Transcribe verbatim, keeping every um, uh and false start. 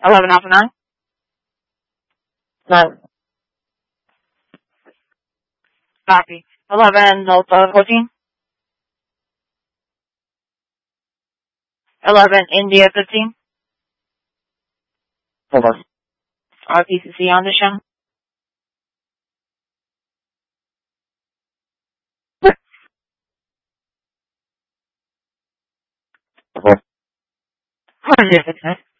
eleven Alpha nine. Nine. Copy. eleven Delta fourteen. eleven India fifteen. Hold on. R P C C on the show. Okay. one hundred percent.